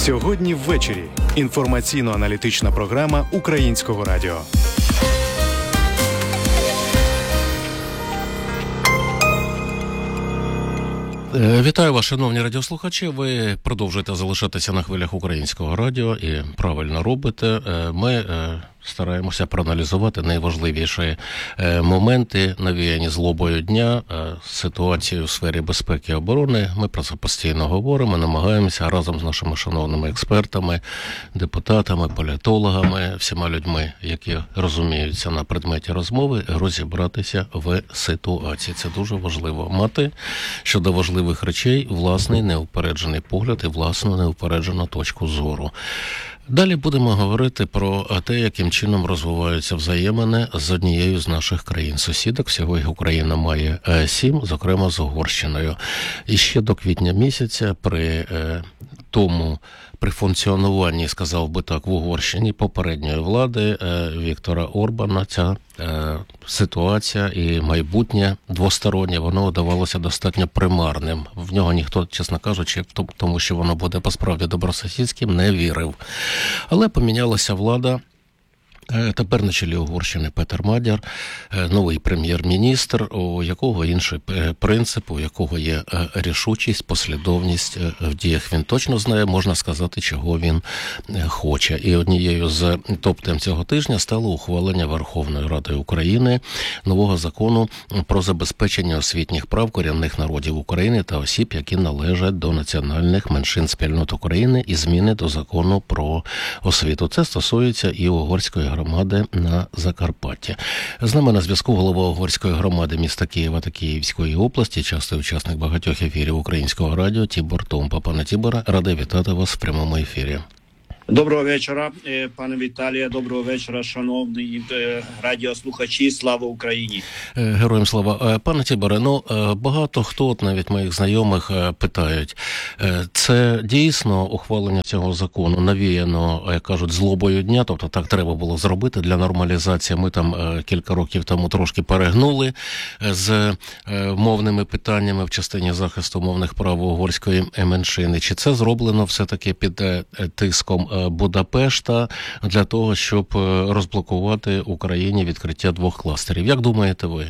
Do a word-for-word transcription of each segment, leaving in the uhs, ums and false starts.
Сьогодні ввечері. Інформаційно-аналітична програма Українського радіо. Вітаю вас, шановні радіослухачі. Ви продовжуєте залишатися на хвилях Українського радіо і правильно робите. Ми стараємося проаналізувати найважливіші моменти, навіяні злобою дня, ситуацію у сфері безпеки і оборони. Ми про це постійно говоримо, намагаємося разом з нашими шановними експертами, депутатами, політологами, всіма людьми, які розуміються на предметі розмови, розібратися в ситуації. Це дуже важливо. Мати щодо важливих речей власний неупереджений погляд і власну неупереджену точку зору. Далі будемо говорити про те, яким чином розвиваються взаємини з однією з наших країн-сусідок. Всього їх Україна має сім, зокрема з Угорщиною. І ще до квітня місяця при тому, при функціонуванні, сказав би так, в Угорщині попередньої влади Віктора Орбана ця ситуація і майбутнє двостороннє, воно видавалося достатньо примарним. В нього ніхто, чесно кажучи, тому що воно буде по-справді добросусідським, не вірив. Але помінялася влада. Тепер на чолі Угорщини Петер Мадяр, новий прем'єр-міністр, у якого інший принцип, у якого є рішучість, послідовність в діях. Він точно знає, можна сказати, чого він хоче. І однією з топ-тем цього тижня стало ухвалення Верховною Радою України нового закону про забезпечення освітніх прав корінних народів України та осіб, які належать до національних меншин спільнот України, і зміни до закону про освіту. Це стосується і угорської громади на Закарпатті. З нами на зв'язку голова угорської громади міста Києва та Київської області, частий учасник багатьох ефірів Українського радіо Тібор Томпа. Пане Тіборе, радий вітати вас в прямому ефірі. Доброго вечора, пане Віталія, доброго вечора, шановні радіослухачі, слава Україні. Героям слава. Пане Тіборе, ну, багато хто, от навіть моїх знайомих, питають, це дійсно ухвалення цього закону навіяно, як кажуть, злобою дня, тобто так треба було зробити для нормалізації. Ми там кілька років тому трошки перегнули з мовними питаннями в частині захисту мовних прав угорської меншини. Чи це зроблено все-таки під тиском Будапешта для того, щоб розблокувати Україні відкриття двох кластерів? Як думаєте ви?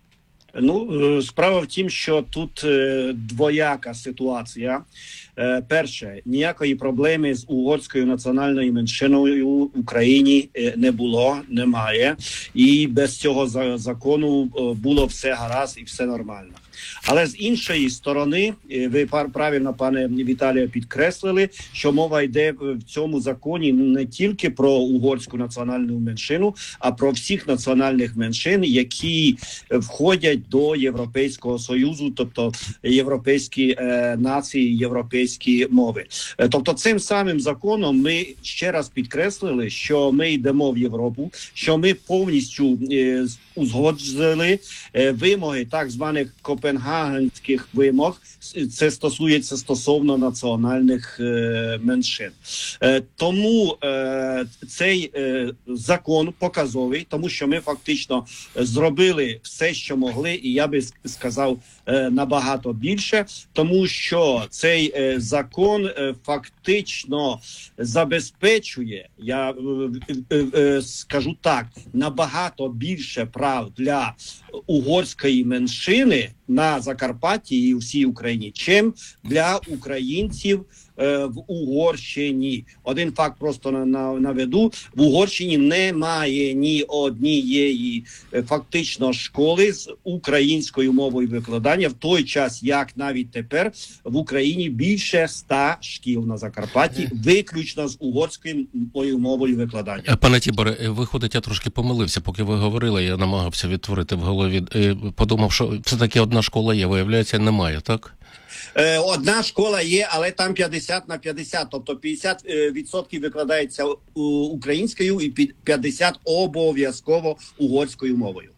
Ну, справа в тім, що тут двояка ситуація. Перше, ніякої проблеми з угорською національною меншиною в Україні не було, немає. І без цього закону було все гаразд і все нормально. Але з іншої сторони, ви правильно, пане Віталію, підкреслили, що мова йде в цьому законі не тільки про угорську національну меншину, а про всіх національних меншин, які входять до Європейського Союзу, тобто європейські е, нації, європейські мови. Тобто цим самим законом ми ще раз підкреслили, що ми йдемо в Європу, що ми повністю е, узгоджили е, вимоги так званих копенгагенських вимог. Це стосується стосовно національних е, меншин. Е, тому е, цей е, закон показовий, тому що ми фактично зробили все, що могли, і я би сказав е, набагато більше, тому що цей е, закон е, фактично забезпечує, я е, е, е, скажу так, набагато більше прав для угорської меншини на Закарпатті і всій Україні, чим для українців е, в Угорщині. Один факт просто на, на, наведу. В Угорщині немає ні однієї е, фактично школи з українською мовою викладання, в той час, як навіть тепер в Україні більше ста шкіл на Закарпатті, виключно з угорською мовою викладання. Пане Тіборе, виходить, я трошки помилився, поки ви говорили, я намагався відтворити в голові, подумав, що все-таки одна школа є, виявляється, немає, так? Одна школа є, але там п'ятдесят на п'ятдесят, тобто п'ятдесят відсотків викладається українською і п'ятдесят відсотків обов'язково угорською мовою.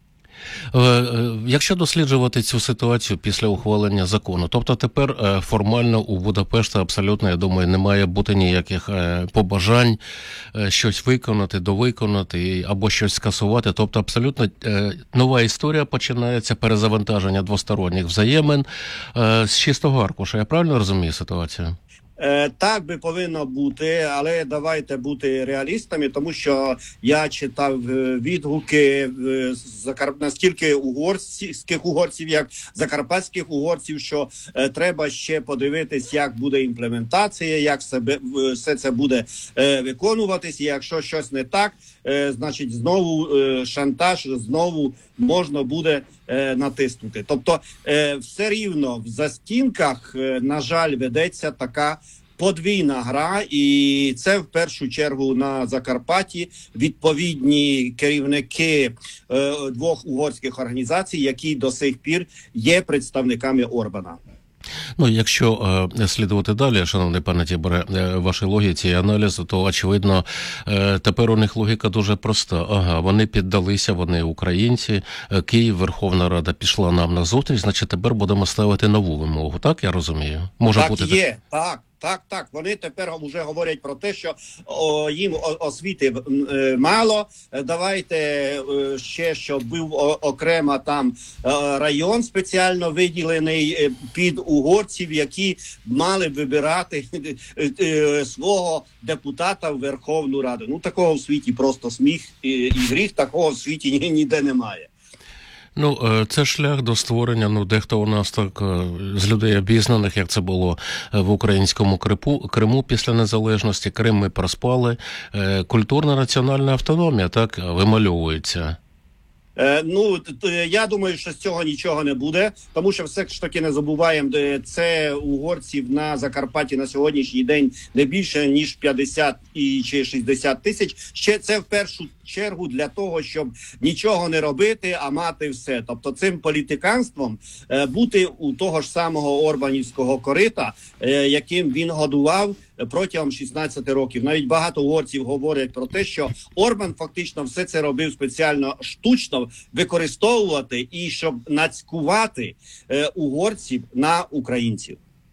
Якщо досліджувати цю ситуацію після ухвалення закону, тобто тепер формально у Будапешта абсолютно, я думаю, не має бути ніяких побажань щось виконати, довиконати або щось скасувати. Тобто абсолютно нова історія починається, перезавантаження двосторонніх взаємин з чистого аркуша. Я правильно розумію ситуацію? Е, так би повинно бути, але давайте бути реалістами, тому що я читав е, відгуки е, закар... настільки угорських угорців, як закарпатських угорців, що е, треба ще подивитись, як буде імплементація, як себе, все це буде е, виконуватись. І якщо щось не так, е, значить знову е, шантаж, знову можна буде е, натиснути. Тобто е, все рівно в застінках, е, на жаль, ведеться така подвійна гра, і це в першу чергу на Закарпатті відповідні керівники е, двох угорських організацій, які до сих пір є представниками Орбана. Ну, якщо е, слідувати далі, шановний пане Тіборе, е, вашій логіці і аналізу, то, очевидно, е, тепер у них логіка дуже проста. Ага, вони піддалися, вони українці, е, Київ, Верховна Рада пішла нам на зустріч, значить тепер будемо ставити нову вимогу, так я розумію? Може так бути є, так. Так, так, вони тепер вже говорять про те, що о, їм освіти е, мало, давайте е, ще, щоб був о, окремо там е, район спеціально виділений е, під угорців, які мали вибирати е, е, свого депутата в Верховну Раду. Ну, такого в світі просто сміх і, і гріх, такого в світі ні, ніде немає. Ну, це шлях до створення, ну, дехто у нас так, з людей обізнаних, як це було в українському Криму, Криму після незалежності, Крим ми проспали, культурна національна автономія, так, вимальовується. Ну, я думаю, що з цього нічого не буде, тому що все ж таки не забуваємо, це угорців на Закарпатті на сьогоднішній день не більше, ніж п'ятдесят і чи шістдесят тисяч. Ще це в першу чергу для того, щоб нічого не робити, а мати все. Тобто цим політиканством бути у того ж самого орбанівського корита, яким він годував протягом шістнадцяти років. Навіть багато угорців говорять про те, що Орбан фактично все це робив спеціально штучно використовувати і щоб нацькувати е, угорців на українців.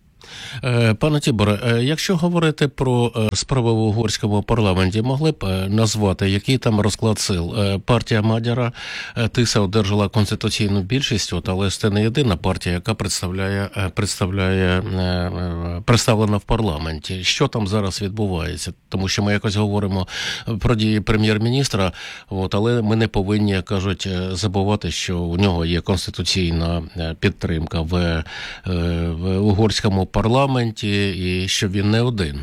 Пане Тіборе, якщо говорити про справи в угорському парламенті, могли б назвати, який там розклад сил? Партія Мадяра, Тиса одержала конституційну більшість, от, але це не єдина партія, яка представляє, представляє, представлена в парламенті. Що там зараз відбувається? Тому що ми якось говоримо про дії прем'єр-міністра, от, але ми не повинні, як кажуть, забувати, що у нього є конституційна підтримка в, в угорському парламенті і що він не один.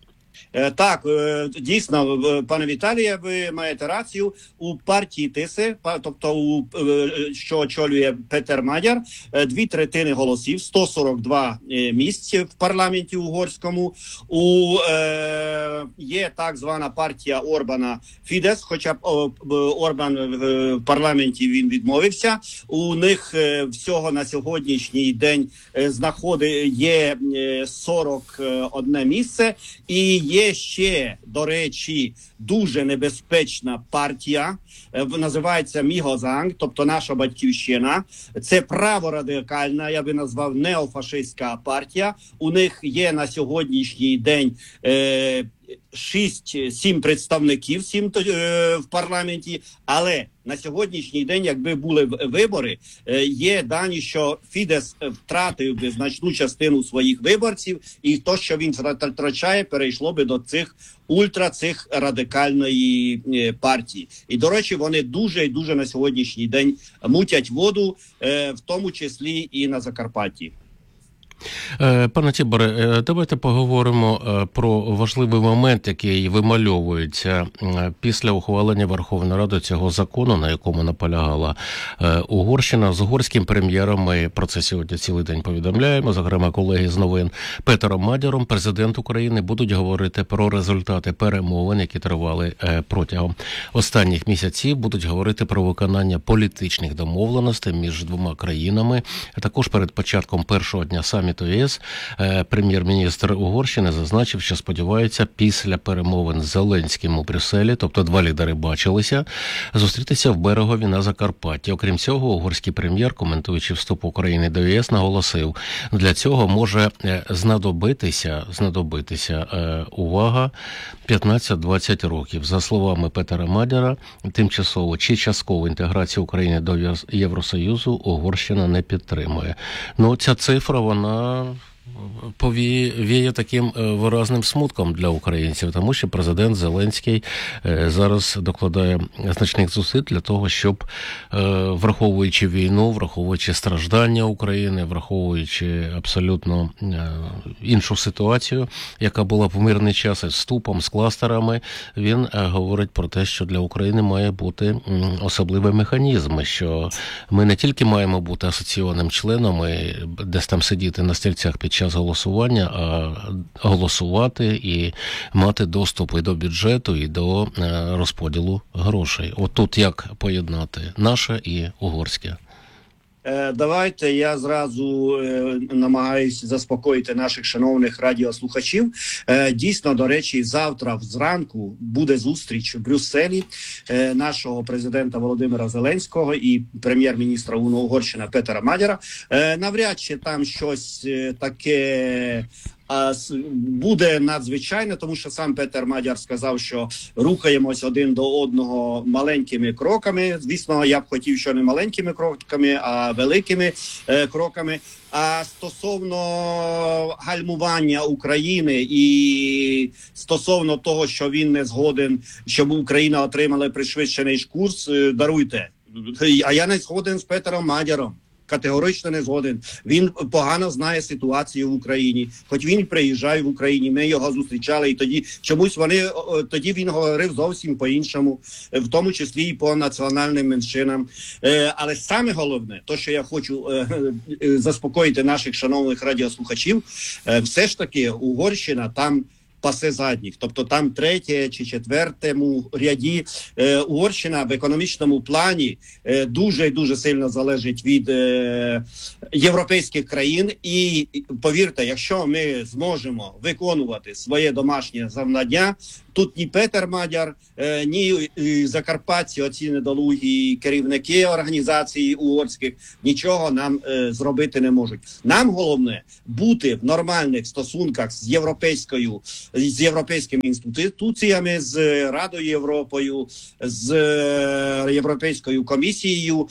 Так, дійсно, пане Віталіє, ви маєте рацію. У партії Тиси, тобто у, що очолює Петер Мадяр, дві третини голосів, сто сорок два місць в парламенті угорському. У, е, є так звана партія Орбана Фідес, хоча Орбан в парламенті він відмовився. У них всього на сьогоднішній день знаходить є сорок одне місце і є Є ще, до речі, дуже небезпечна партія, називається Мігозанг, тобто наша батьківщина. Це праворадикальна, я би назвав, неофашистська партія. У них є на сьогоднішній день е, шість-сім представників сім, е, в парламенті, але на сьогоднішній день, якби були вибори, е, є дані, що Фідес втратив би значну частину своїх виборців, і то, що він втрачає, перейшло би до цих ультра, цих радикальної е, партії. І, до речі, вони дуже і дуже на сьогоднішній день мутять воду, е, в тому числі і на Закарпатті. Пане Тіборе, давайте поговоримо про важливий момент, який вимальовується після ухвалення Верховної Ради цього закону, на якому наполягала Угорщина. З угорським прем'єром ми про це сьогодні цілий день повідомляємо. Зокрема, колеги з новин Петером Мадяром, президент України, будуть говорити про результати перемовин, які тривали протягом останніх місяців. Будуть говорити про виконання політичних домовленостей між двома країнами. Також перед початком першого дня саміту ЄС прем'єр-міністр Угорщини зазначив, що сподівається після перемовин з Зеленським у Брюсселі, тобто два лідери бачилися, зустрітися в Берегові на Закарпатті. Окрім цього, угорський прем'єр, коментуючи вступ України до ЄС, наголосив, для цього може знадобитися, знадобитися увага, п'ятнадцять-двадцять років. За словами Петера Мадяра, тимчасову чи часткову інтеграцію України до Євросоюзу Угорщина не підтримує. Ну, ця цифра, вона повіє таким виразним смутком для українців, тому що президент Зеленський зараз докладає значних зусиль для того, щоб, враховуючи війну, враховуючи страждання України, враховуючи абсолютно іншу ситуацію, яка була в мирний час із вступом, з кластерами, він говорить про те, що для України має бути особливий механізм, що ми не тільки маємо бути асоційованим членом і десь там сидіти на стільцях під час голосування, а голосувати і мати доступ і до бюджету, і до розподілу грошей. От тут як поєднати наше і угорське? Давайте я зразу е, намагаюся заспокоїти наших шановних радіослухачів. Е, дійсно, до речі, завтра зранку буде зустріч в Брюсселі е, нашого президента Володимира Зеленського і прем'єр-міністра Угорщини Петера Мадяра. Е, навряд чи там щось е, таке а буде надзвичайно, тому що сам Петер Мадяр сказав, що рухаємось один до одного маленькими кроками. Звісно, я б хотів, що не маленькими кроками, а великими е, кроками. А стосовно гальмування України і стосовно того, що він не згоден, щоб Україна отримала пришвидшений курс, е, даруйте. А я не згоден з Петером Мадяром. Категорично не згоден. Він погано знає ситуацію в Україні. Хоч він приїжджає в Україні, ми його зустрічали, і тоді чомусь вони тоді він говорив зовсім по-іншому, в тому числі і по національним меншинам. Але саме головне, то, що я хочу заспокоїти наших шановних радіослухачів, все ж таки Угорщина там пасе задніх, тобто там третє чи четвертому ряді е, Угорщина в економічному плані е, дуже і дуже сильно залежить від е, європейських країн. І повірте, якщо ми зможемо виконувати своє домашнє завдання, тут ні Петер Мадяр, е, ні е, закарпатці, оці недолугі керівники організацій угорських нічого нам е, зробити не можуть. Нам головне бути в нормальних стосунках з європейською з європейськими інституціями, з Радою Європою, з Європейською комісією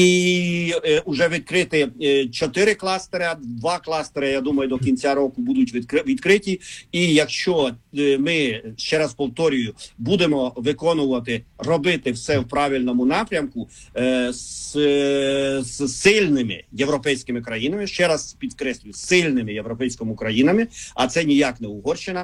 і е, вже відкрити е, чотири кластери, два кластери, я думаю, до кінця року будуть відкри- відкриті. І якщо е, ми, ще раз повторюю, будемо виконувати, робити все в правильному напрямку е, з, е, з сильними європейськими країнами, ще раз підкреслюю, сильними європейськими країнами, а це ніяк не Угорщина,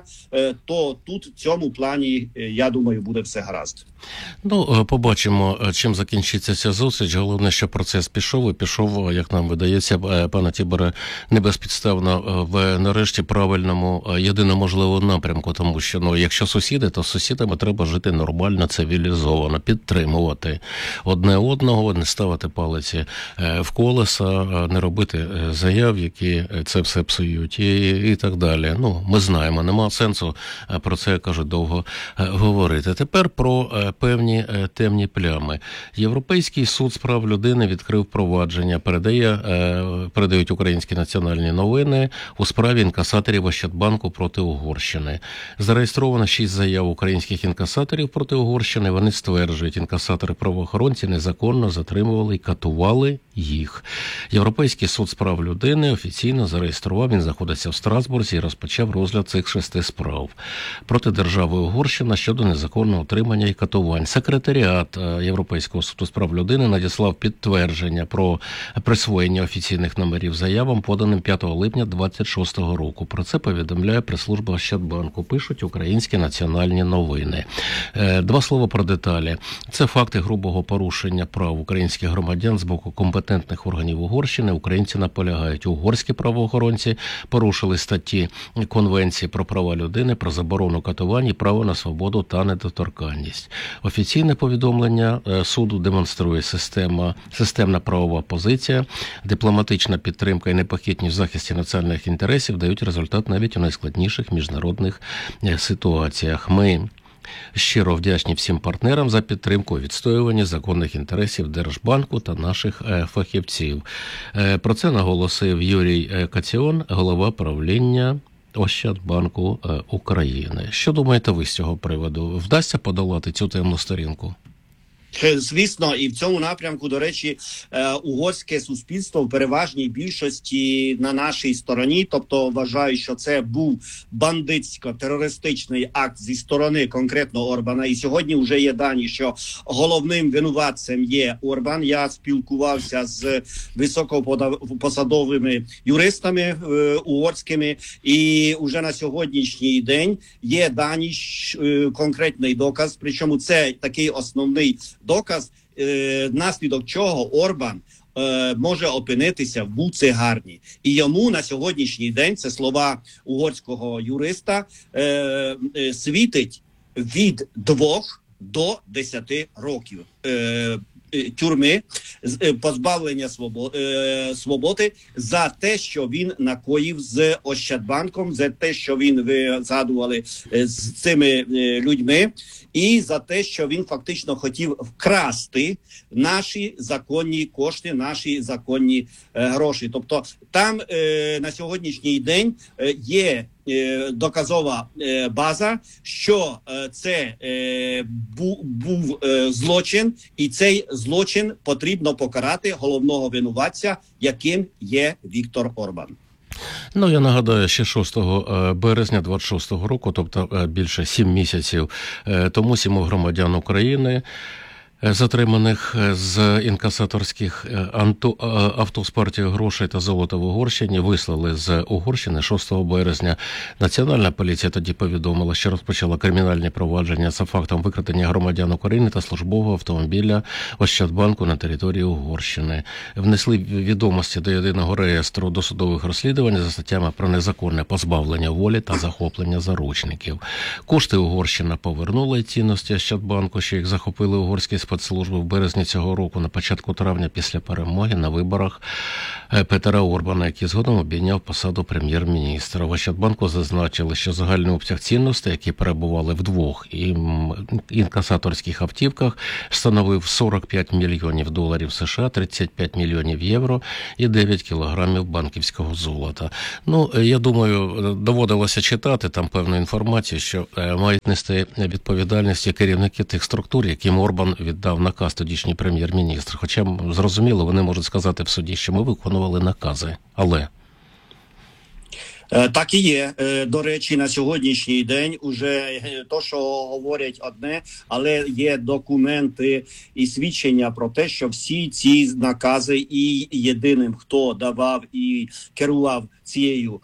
то тут в цьому плані, я думаю, буде все гаразд. Ну, побачимо, чим закінчиться ця зустріч. Головне, що процес пішов, і пішов, як нам видається, пане Тіборе, не безпідставно в, нарешті, правильному, єдино можливому напрямку, тому що, ну, якщо сусіди, то з сусідами треба жити нормально, цивілізовано, підтримувати одне одного, не ставити палиці в колеса, не робити заяв, які це все псують, і, і так далі. Ну, ми знаємо, нема сенсу про це, я кажу, довго говорити. Тепер про певні темні плями. Європейський суд з прав людини відкрив провадження, передає, передають українські національні новини у справі інкасаторів Ощадбанку проти Угорщини. Зареєстровано шість заяв українських інкасаторів проти Угорщини. Вони стверджують, інкасатори-правоохоронці незаконно затримували і катували їх. Європейський суд з прав людини офіційно зареєстрував, він знаходиться в Страсбурзі і розпочав розгляд цих шести справ проти держави Угорщина щодо незаконного утримання і катувань. Секретаріат Європейського суду з прав людини надіслав підтвердження про присвоєння офіційних номерів заявам, поданим п'ятого липня двадцять шостого року. Про це повідомляє прес-служба Ощадбанку. Пишуть українські національні новини. Два слова про деталі. Це факти грубого порушення прав українських громадян з боку компетентних органів Угорщини. Українці наполягають, угорські правоохоронці порушили статті Конвенції про права людини, про заборону катувань і право на свободу та недоторканність. Офіційне повідомлення суду демонструє система, системна правова позиція, дипломатична підтримка і непохитність в захисті національних інтересів дають результат навіть у найскладніших міжнародних ситуаціях. Ми щиро вдячні всім партнерам за підтримку у відстоюванні законних інтересів Держбанку та наших фахівців. Про це наголосив Юрій Каціон, голова правління Ощадбанку України. Що думаєте ви з цього приводу? Вдасться подолати цю темну сторінку? Звісно, і в цьому напрямку, до речі, угорське суспільство в переважній більшості на нашій стороні, тобто вважаю, що це був бандитсько-терористичний акт зі сторони конкретно Орбана. І сьогодні вже є дані, що головним винуватцем є Орбан. Я спілкувався з високопосадовими юристами е, угорськими, і вже на сьогоднішній день є дані, е, конкретний доказ, причому це такий основний доказ, е, наслідок чого Орбан е, може опинитися в буцегарні. І йому на сьогоднішній день, це слова угорського юриста, е, е, світить від двох до десяти років е, тюрми, позбавлення свободи за те, що він накоїв з Ощадбанком, за те, що він, ви згадували, з цими людьми, і за те, що він фактично хотів вкрасти наші законні кошти, наші законні гроші. Тобто там на сьогоднішній день є доказова база, що це був злочин, і цей злочин потрібно покарати головного винуватця, яким є Віктор Орбан. Ну, я нагадаю, ще шостого березня двадцять шостого року, тобто більше сім місяців тому, сім громадян України, затриманих з інкасаторських авто з партією грошей та золота в Угорщині, вислали з Угорщини шостого березня. Національна поліція тоді повідомила, що розпочала кримінальні провадження за фактом викрадення громадян України та службового автомобіля Ощадбанку на території Угорщини. Внесли відомості до єдиного реєстру досудових розслідувань за статтями про незаконне позбавлення волі та захоплення заручників. Кошти Угорщина повернула, і цінності Ощадбанку, що їх захопили угорські спецслужби в березні цього року, на початку травня, після перемоги на виборах Петера Орбана, який згодом обійняв посаду прем'єр-міністра. В Ощадбанку зазначили, що загальний обсяг цінностей, які перебували в двох інкасаторських автівках, становив сорок п'ять мільйонів доларів США, тридцять п'ять мільйонів євро і дев'ять кілограмів банківського золота. Ну, я думаю, доводилося читати там певну інформацію, що мають нести відповідальність керівники тих структур, яким Орбан віддав наказ тодішній прем'єр-міністр. Хоча, зрозуміло, вони можуть сказати в суді, що ми виконували накази. Але... Так і є. До речі, на сьогоднішній день уже то, що говорять одне, але є документи і свідчення про те, що всі ці накази і єдиним, хто давав і керував цією,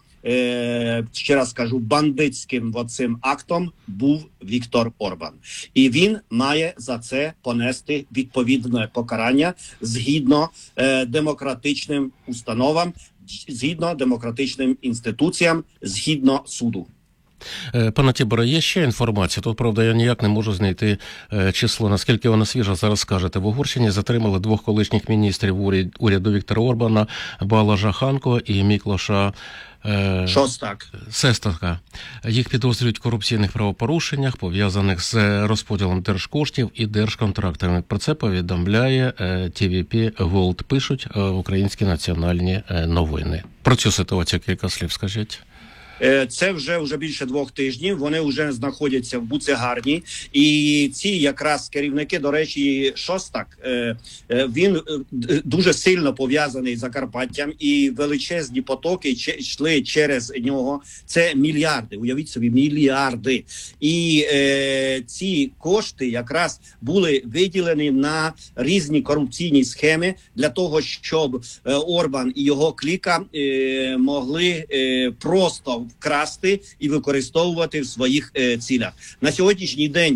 ще раз кажу, бандитським оцим актом, був Віктор Орбан. І він має за це понести відповідне покарання згідно е, демократичним установам, згідно демократичним інституціям, згідно суду. Пане Тіборе, є ще інформація. Тут, правда, я ніяк не можу знайти число, наскільки вона свіжа, зараз скажете. В Угорщині затримали двох колишніх міністрів уряду Віктора Орбана, Балажа Ханко і Міклоша Шостак. Сестака. Їх підозрюють в корупційних правопорушеннях, пов'язаних з розподілом держкоштів і держконтрактами. Про це повідомляє ті ві пі Gold, пишуть українські національні новини. Про цю ситуацію кілька слів скажіть. Це вже вже більше двох тижнів. Вони вже знаходяться в буцегарні, і ці якраз керівники, до речі, Шостак, він дуже сильно пов'язаний з Закарпаттям, і величезні потоки йшли через нього. Це мільярди. Уявіть собі, мільярди. І е, ці кошти якраз були виділені на різні корупційні схеми для того, щоб Орбан і його кліка е, могли е, просто вкрасти і використовувати в своїх е, цілях. На сьогоднішній день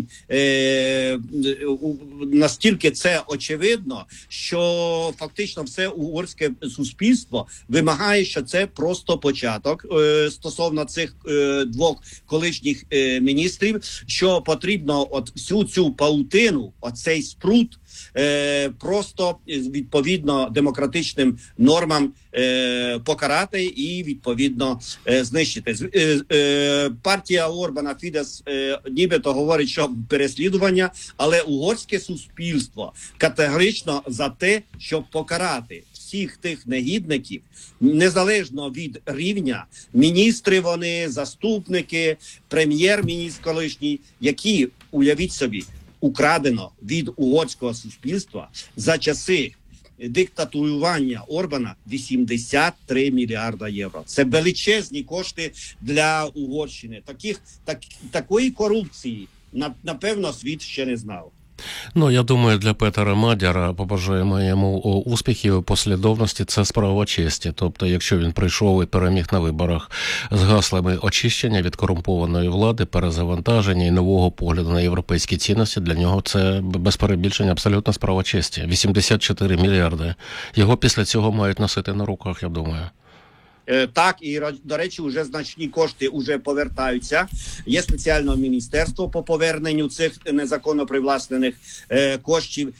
е, настільки це очевидно, що фактично все угорське суспільство вимагає, що це просто початок е, стосовно цих е, двох колишніх е, міністрів, що потрібно от всю цю паутину, оцей спрут, Е, просто відповідно демократичним нормам е, покарати і відповідно е, знищити. Е, е, партія Орбана Фідес е, нібито говорить, що переслідування, але угорське суспільство категорично за те, щоб покарати всіх тих негідників, незалежно від рівня, міністри вони, заступники, прем'єр-міністр колишній, які, уявіть собі, украдено від угорського суспільства за часи диктатурування Орбана вісімдесят три мільярда євро. Це величезні кошти для Угорщини. Таких, так, такої корупції, напевно, світ ще не знав. Ну, я думаю, для Петера Мадяра побажаємо йому успіхів і послідовності. Це справа честі. Тобто, якщо він прийшов і переміг на виборах з гаслами очищення від корумпованої влади, перезавантаження і нового погляду на європейські цінності, для нього це без перебільшення абсолютно справа честі. вісімдесят чотири мільярди. Його після цього мають носити на руках, я думаю. Так, і, до речі, вже значні кошти вже повертаються. Є спеціальне міністерство по поверненню цих незаконно привласнених е, коштів.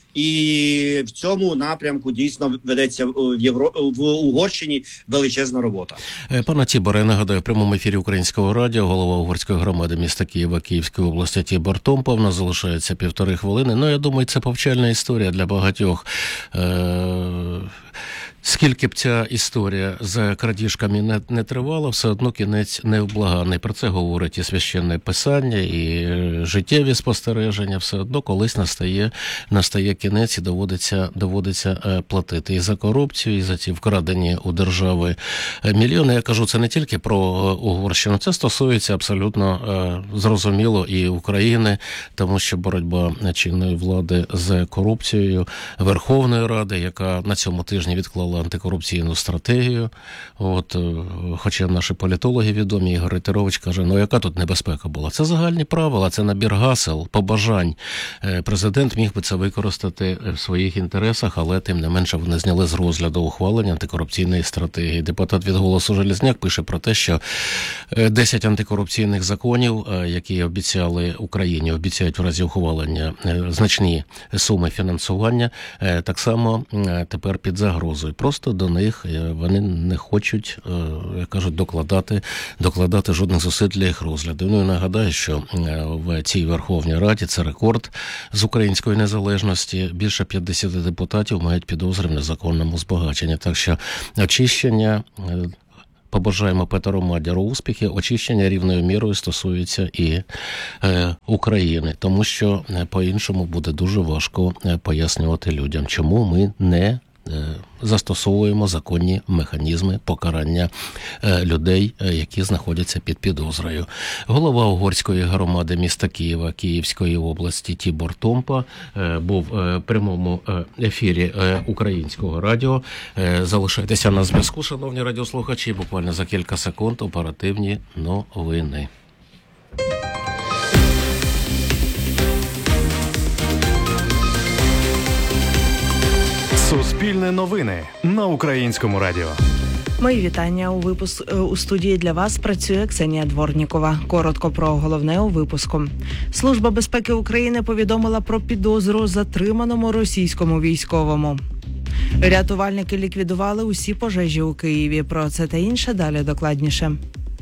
І в цьому напрямку дійсно ведеться в, Євро... в Угорщині величезна робота. Пане Тіборе, нагадаю, в прямому ефірі Українського радіо голова угорської громади міста Києва Київської області Тібор Томпа. В нас залишається півтори хвилини. Ну, я думаю, це повчальна історія для багатьох. Е... Скільки б ця історія з крадіжками не, не тривала, все одно кінець невблаганний. Про це говорить і священне писання, і життєві спостереження. Все одно колись настає, настає кінець і доводиться, доводиться платити і за корупцію, і за ці вкрадені у держави мільйони. Я кажу, це не тільки про Угорщину, це стосується абсолютно зрозуміло і України, тому що боротьба чинної влади з корупцією, Верховної Ради, яка на цьому тижні відклала антикорупційну стратегію. От, хоча наші політологи відомі, Ігор Рейтерович каже, ну яка тут небезпека була? Це загальні правила, це набір гасел, побажань. Президент міг би це використати в своїх інтересах, але тим не менше вони зняли з розгляду ухвалення антикорупційної стратегії. Депутат від «Голосу» Железняк пише про те, що десять антикорупційних законів, які обіцяли Україні, обіцяють в разі ухвалення значні суми фінансування, так само тепер під загрозою. Просто до них вони не хочуть, як кажуть, докладати, докладати жодних зусиль для їх розгляду. Ну і нагадаю, що в цій Верховній Раді це рекорд з української незалежності. Більше п'ятдесят депутатів мають підозри в незаконному збагаченні. Так що очищення... Побажаємо Петеру Мадяру успіхи. Очищення рівною мірою стосується і е, України, тому що по-іншому буде дуже важко пояснювати людям, чому ми не застосовуємо законні механізми покарання людей, які знаходяться під підозрою. Голова угорської громади міста Києва Київської області Тібор Томпа був в прямому ефірі Українського радіо. Залишайтеся на зв'язку, шановні радіослухачі. Буквально за кілька секунд оперативні новини. Суспільне новини на Українському радіо. Мої вітання. У випуск у студії для вас працює Ксенія Дворнікова. Коротко про головне у випуску. Служба безпеки України повідомила про підозру затриманому російському військовому. Рятувальники ліквідували усі пожежі у Києві. Про це та інше далі докладніше.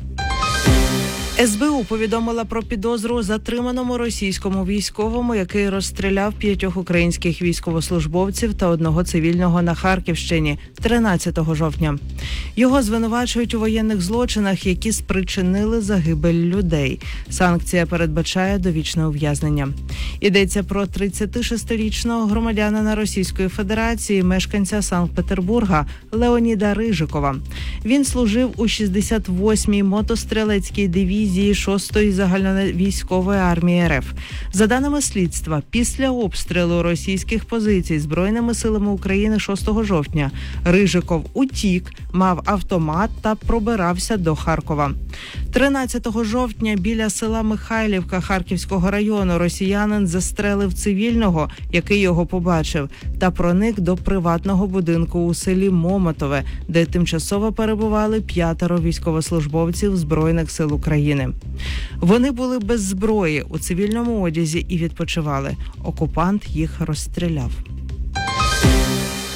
ес бе у повідомила про підозру затриманому російському військовому, який розстріляв п'ятьох українських військовослужбовців та одного цивільного на Харківщині тринадцятого жовтня. Його звинувачують у воєнних злочинах, які спричинили загибель людей. Санкція передбачає довічне ув'язнення. Йдеться про тридцятишестирічного громадянина Російської Федерації, мешканця Санкт-Петербурга Леоніда Рижикова. Він служив у шістдесят восьмій мотострілецькій дивізії шостої загальновійськової армії РФ. За даними слідства, після обстрілу російських позицій Збройними силами України шостого жовтня Рижиков утік, мав автомат та пробирався до Харкова. тринадцятого жовтня біля села Михайлівка Харківського району росіянин застрелив цивільного, який його побачив, та проник до приватного будинку у селі Момотове, де тимчасово перебували п'ятеро військовослужбовців Збройних сил України. Вони були без зброї, у цивільному одязі і відпочивали. Окупант їх розстріляв.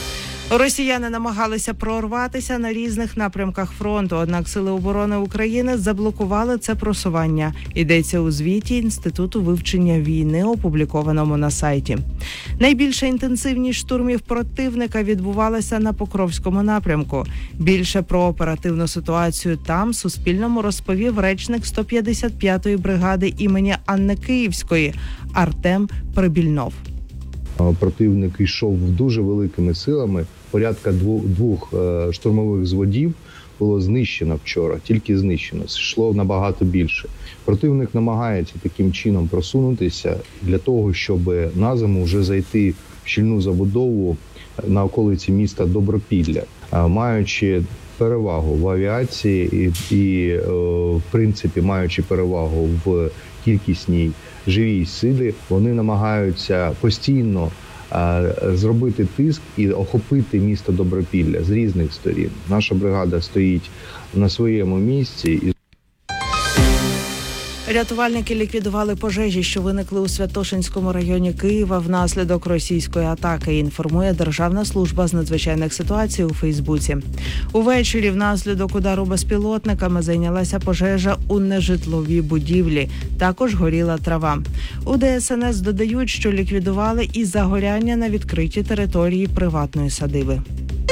Росіяни намагалися прорватися на різних напрямках фронту, однак Сили оборони України заблокували це просування. Йдеться у звіті Інституту вивчення війни, опублікованому на сайті. Найбільша інтенсивність штурмів противника відбувалася на Покровському напрямку. Більше про оперативну ситуацію там Суспільному розповів речник сто п'ятдесят п'ятої бригади імені Анни Київської Артем Прибільнов. Противник йшов дуже великими силами. Порядка двох, двох е, штурмових зводів було знищено вчора, тільки знищено. Йшло набагато більше. Противник намагається таким чином просунутися для того, щоб на зиму вже зайти в щільну забудову на околиці міста Добропілля, е, маючи перевагу в авіації і, і е, в принципі, маючи перевагу в кількісній живій силі, вони намагаються постійно а, зробити тиск і охопити місто Добропілля з різних сторін. Наша бригада стоїть на своєму місці. І Рятувальники ліквідували пожежі, що виникли у Святошинському районі Києва внаслідок російської атаки, інформує Державна служба з надзвичайних ситуацій у Фейсбуці. Увечері внаслідок удару безпілотниками зайнялася пожежа у нежитловій будівлі. Також горіла трава. У ДСНС додають, що ліквідували і загоряння на відкритій території приватної садиби.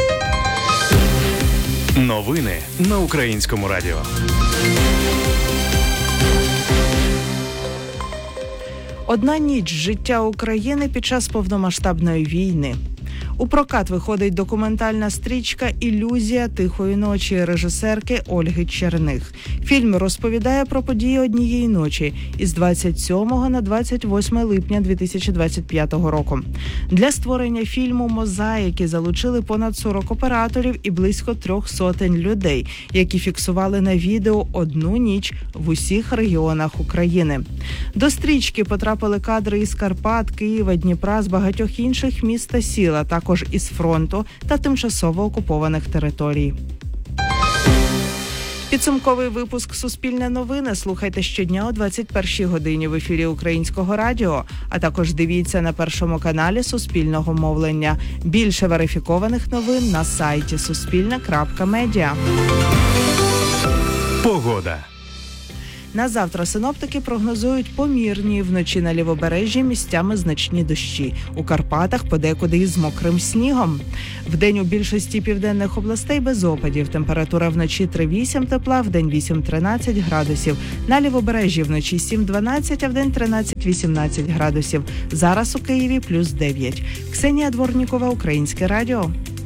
Новини на Українському радіо. Одна ніч життя України під час повномасштабної війни. У прокат виходить документальна стрічка «Ілюзія тихої ночі» режисерки Ольги Черних. Фільм розповідає про події однієї ночі із двадцять сьомого на двадцять восьме липня дві тисячі двадцять п'ятого року. Для створення фільму «Мозаїки» залучили понад сорок операторів і близько трьох сотень людей, які фіксували на відео одну ніч в усіх регіонах України. До стрічки потрапили кадри із Карпат, Києва, Дніпра, з багатьох інших міст та сіл, а також із фронту та тимчасово окупованих територій. Підсумковий випуск «Суспільне новини» слухайте щодня о двадцять першій годині в ефірі Українського радіо, а також дивіться на Першому каналі Суспільного мовлення. Більше верифікованих новин на сайті суспільне крапка медіа. Погода. На завтра синоптики прогнозують помірні, вночі на лівобережжі місцями значні дощі. У Карпатах подекуди із мокрим снігом. Вдень у більшості південних областей без опадів. Температура вночі три-вісім тепла, вдень вісім-тринадцять градусів. На лівобережжі вночі сім-дванадцять, а вдень тринадцять-вісімнадцять градусів. Зараз у Києві плюс дев'ять. Ксенія Дворнікова, Українське радіо.